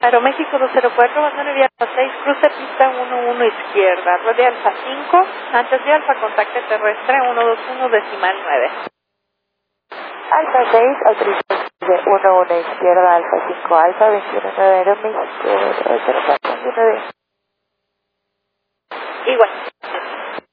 Aeroméxico 204, bandera vía Alfa 6, cruce pista 11 izquierda, ruede Alfa 5, antes de Alfa contacte terrestre 121 decimal 9. Alfa 6, autorización de 11 izquierda, Alfa 5, Alfa 21 9, Aeroméxico 204, 19. Igual.